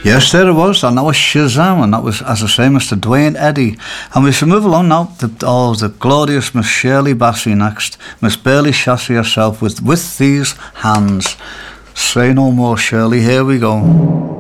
Yes, there it was, and that was Shazam, and that was, as I say, Mr. Dwayne Eddy. And we should move along now. The glorious Miss Shirley Bassey next. Miss Burley Chassie herself with These Hands. Say no more, Shirley, here we go.